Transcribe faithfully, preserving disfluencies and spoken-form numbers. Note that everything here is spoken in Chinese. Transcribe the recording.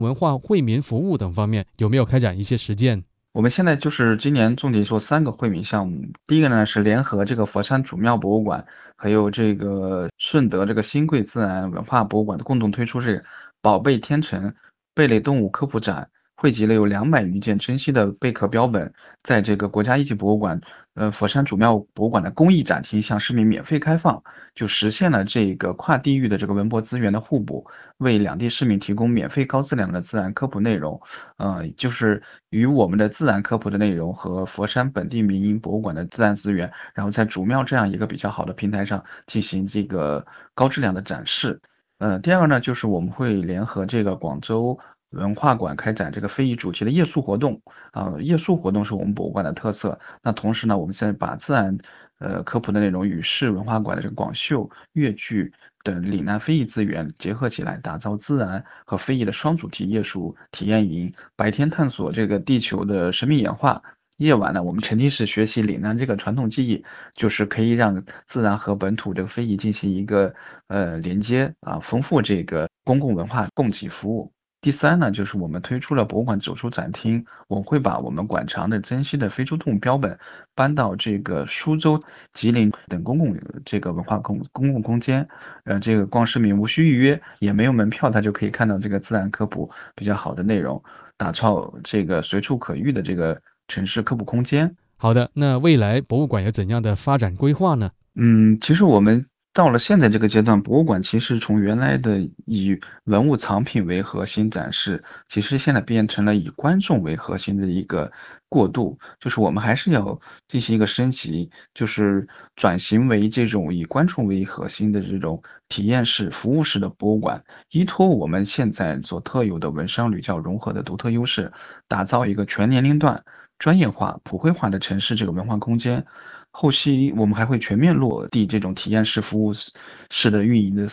文化惠民服务等方面，有没有开展一些实践？ 我们现在就是今年重点做三个惠民项目。第一个呢是联合这个佛山祖庙博物馆，还有这个顺德这个新贵自然文化博物馆的共同推出这个宝贝天成贝类动物科普展，汇集了有两百余件珍稀的贝壳标本，在这个国家一级博物馆，呃，佛山祖庙博物馆的公益展厅向市民免费开放，就实现了这个跨地域的这个文博资源的互补，为两地市民提供免费高质量的自然科普内容。呃，就是与我们的自然科普的内容和佛山本地民营博物馆的自然资源，然后在祖庙这样一个比较好的平台上进行这个高质量的展示。呃，第二个呢，就是我们会联合这个广州文化馆开展这个非遗主题的夜宿活动。啊、夜宿活动是我们博物馆的特色。那同时呢，我们现在把自然呃科普的内容与市文化馆的这个广绣、粤剧等岭南非遗资源结合起来，打造自然和非遗的双主题夜宿体验营。白天探索这个地球的生命演化，夜晚呢，我们沉浸式学习岭南这个传统技艺，就是可以让自然和本土这个非遗进行一个呃连接啊，丰富这个公共文化供给服务。第三呢，就是我们推出了博物馆走出展厅，我们会把我们馆藏的珍稀的非洲动物标本搬到这个苏州、吉林等公共这个文化空公共空间，呃，这个光市民无需预约，也没有门票，他就可以看到这个自然科普比较好的内容，打造这个随处可遇的这个城市科普空间。 好的，那未来博物馆有怎样的发展规划呢？ 嗯，其实我们到了现在这个阶段，博物馆其实从原来的以文物藏品为核心展示，其实现在变成了以观众为核心的一个过渡。就是我们还是要进行一个升级，就是转型为这种以观众为核心的这种体验式、服务式的博物馆，依托我们现在所特有的文商旅教融合的独特优势，打造一个全年龄段、专业化、普惠化的城市这个文化空间。后期我们还会全面落地这种体验式服务式的运营的